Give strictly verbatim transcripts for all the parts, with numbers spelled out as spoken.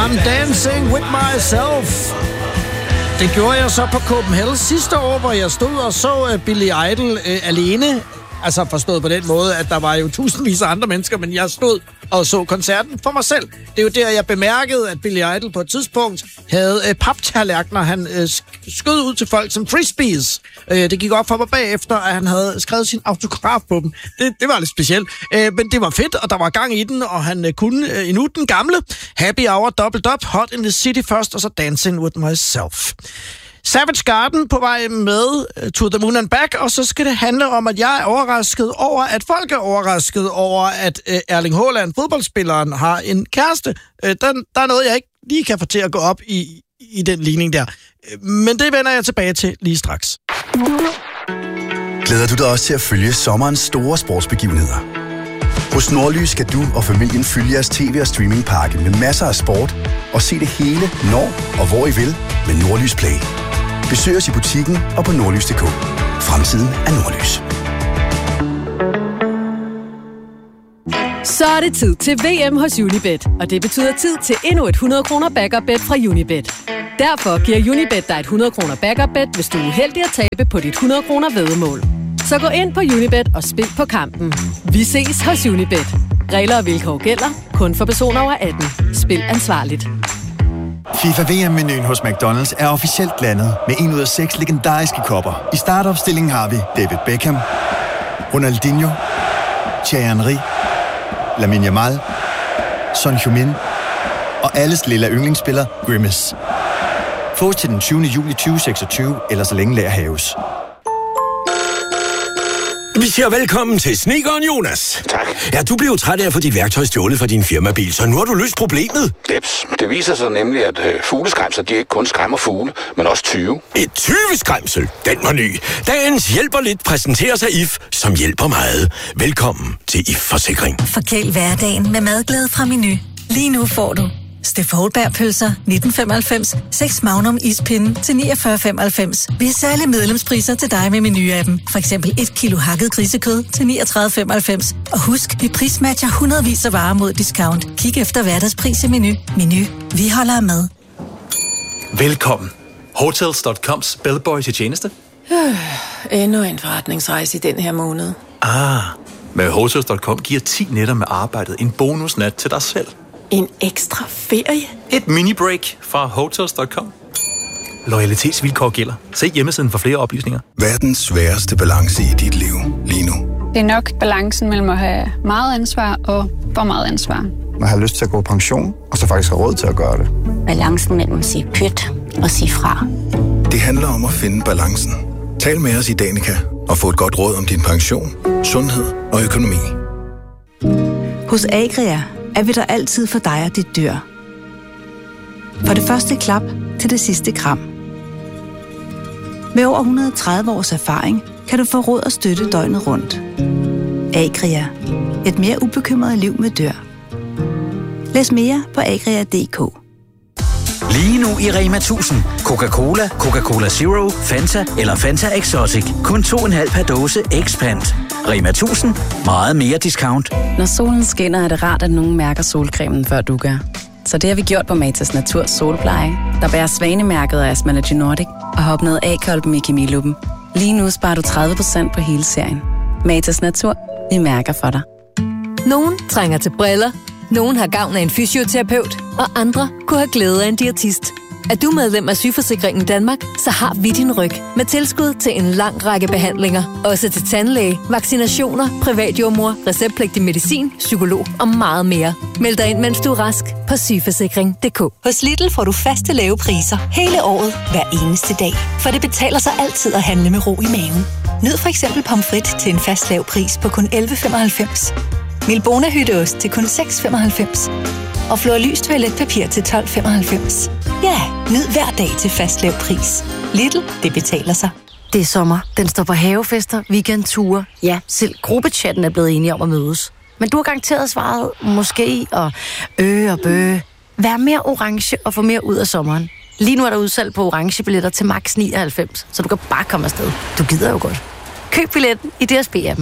I'm Dancing With Myself. Det gjorde jeg så på Copenhagen sidste år, hvor jeg stod og så uh, Billy Idol uh, alene. Altså forstået på den måde, at der var jo tusindvis af andre mennesker, men jeg stod og så koncerten for mig selv. Det er jo der, jeg bemærkede, at Billy Idol på et tidspunkt havde øh, paptallerkener, han øh, skød ud til folk som frisbees. Øh, det gik op for mig bagefter, at han havde skrevet sin autograf på dem. Det, det var lidt specielt, øh, men det var fedt, og der var gang i den, og han øh, kunne øh, endnu den gamle. Happy Hour, Doubled Up, Hot in the City først, og så Dancing With Myself. Savage Garden på vej med To the Moon and Back, og så skal det handle om, at jeg er overrasket over, at folk er overrasket over, at uh, Erling Haaland, fodboldspilleren, har en kæreste. Uh, der, der er noget, jeg ikke lige kan få til at gå op i, i den ligning der. Uh, men det vender jeg tilbage til lige straks. Glæder du dig også til at følge sommerens store sportsbegivenheder? Hos Nordlys skal du og familien følge jeres tv- og streamingpakke med masser af sport og se det hele, når og hvor I vil med Nordlys Play. Besøg os i butikken og på nordlys punktum d k. Fremtiden er Nordlys. Så er det tid til V M hos Unibet, og det betyder tid til endnu et hundrede kroner backup bet fra Unibet. Derfor giver Unibet dig et hundrede kroner backup bet, hvis du er uheldig at tabe på dit hundrede kroner væddemål. Så gå ind på Unibet og spil på kampen. Vi ses hos Unibet. Regler og vilkår gælder. Kun for personer over atten. Spil ansvarligt. FIFA V M-menuen hos McDonald's er officielt landet med en ud af seks legendariske kopper. I startopstillingen har vi David Beckham, Ronaldinho, Thierry Henry, Lamine Yamal, Son Heung-min og alles lille yndlingsspiller Grimace. Fås til den tyvende juli tyve seksogtyve, eller så længe lager haves. Vi siger velkommen til snedkeren Jonas. Tak. Ja, du blev træt af at få dit værktøj stjålet fra din firmabil, så nu har du løst problemet. Jeps. Det viser sig nemlig, at øh, fugleskræmser, de ikke kun skræmmer fugle, men også tyve. Et tyveskræmsel? Den var ny. Dagens hjælper lidt præsenteres af I F, som hjælper meget. Velkommen til I F-forsikring. Forkæl hverdagen med madglæde fra Menu. Lige nu får du Steff Holberg-pølser nitten femoghalvfems, seks Magnum ispinde til niogfyrre femoghalvfems. Vi har særlige medlemspriser til dig med Menu-appen. For eksempel et kilo hakket grisekød til niogtredive femoghalvfems. Og husk, vi prismatcher hundredvis af varer mod discount. Kig efter hverdagspris i Menu. Menu. Vi holder af mad. Velkommen. Hotels punktum coms bellboy til tjeneste. Øh, endnu en forretningsrejse i den her måned. Ah, med Hotels punktum com giver ti nætter med arbejdet en bonusnat til dig selv. En ekstra ferie? Et mini-break fra Hotels punktum com. Loyalitetsvilkår gælder. Se hjemmesiden for flere oplysninger. Verdens sværeste balance i dit liv lige nu. Det er nok balancen mellem at have meget ansvar og for meget ansvar. Man har lyst til at gå på pension, og så faktisk har råd til at gøre det. Balancen mellem at sige pyt og sige fra. Det handler om at finde balancen. Tal med os i Danica og få et godt råd om din pension, sundhed og økonomi. Hos Agria er vi der altid for dig og dit dyr. For det første klap til det sidste kram. Med over et hundrede og tredive års erfaring kan du få råd og støtte døgnet rundt. Agria. Et mere ubekymret liv med dyr. Læs mere på agria punktum d k. Lige nu i Rema tusind. Coca-Cola, Coca-Cola Zero, Fanta eller Fanta Exotic. Kun to komma fem per dåse Expand. Rema tusind. Meget mere discount. Når solen skinner, er det rart, at nogen mærker solcremen, før du gør. Så det har vi gjort på Matas Natur Solpleje, der bærer svanemærket af Asmalogy Nordic og har opnået A-kolben i kemiluppen. Lige nu sparer du tredive procent på hele serien. Matas Natur. Vi mærker for dig. Nogen trænger til briller, nogen har gavn af en fysioterapeut, og andre kunne have glæde af en diætist. Er du medlem af Sygeforsikringen Danmark, så har vi din ryg med tilskud til en lang række behandlinger. Også til tandlæge, vaccinationer, privatjordmor, receptpligtig medicin, psykolog og meget mere. Meld dig ind, mens du er rask på sygeforsikring punktum d k. Hos Lidl får du faste lave priser hele året, hver eneste dag. For det betaler sig altid at handle med ro i maven. Nyd for eksempel pomfrit til en fast lav pris på kun elleve femoghalvfems. Milbona hytteost til kun seks femoghalvfems. Og Flor Lys toiletpapir til tolv femoghalvfems. Ja, nyd hver dag til fast lav pris. Lidl, det betaler sig. Det er sommer. Den står på havefester, weekendture. Ja, selv gruppechatten er blevet enige om at mødes. Men du har garanteret svaret måske og øh og bøh. Vær mere orange og få mere ud af sommeren. Lige nu er der udsalg på orange billetter til max nioghalvfems, så du kan bare komme afsted. Du gider jo godt. Køb billetten i D S B-appen.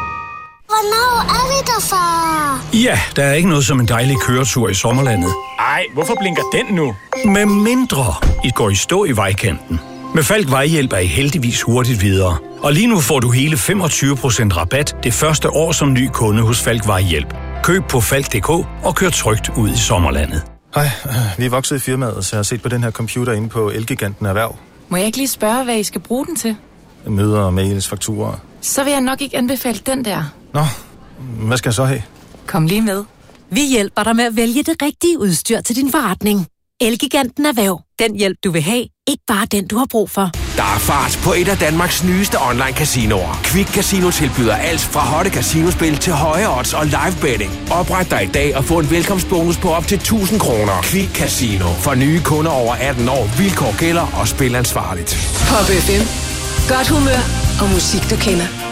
Hvornår er vi der, far? Ja, der er ikke noget som en dejlig køretur i sommerlandet. Ej, hvorfor blinker den nu? Med mindre I går i stå i vejkanten. Med Falk Vejhjælp er I heldigvis hurtigt videre. Og lige nu får du hele femogtyve procent rabat det første år som ny kunde hos Falk Vejhjælp. Køb på falk punktum d k og kør trygt ud i sommerlandet. Hej, vi er vokset i firmaet, så jeg har set på den her computer inde på Elgiganten Erhverv. Må jeg ikke lige spørge, hvad I skal bruge den til? Møder, mails, fakturer. Så vil jeg nok ikke anbefale den der. Nå, hvad skal jeg så have? Kom lige med. Vi hjælper dig med at vælge det rigtige udstyr til din forretning. Elgiganten Erhverv. Den hjælp, du vil have. Ikke bare den, du har brug for. Der er fart på et af Danmarks nyeste online-casinoer. Quick Casino tilbyder alt fra hotte casinospil til høje odds og live betting. Opret dig i dag og få en velkomstbonus på op til tusind kroner. Quick Casino. For nye kunder over atten år. Vilkår gælder og spil ansvarligt. Pop F M. Godt humør og musik, du kender.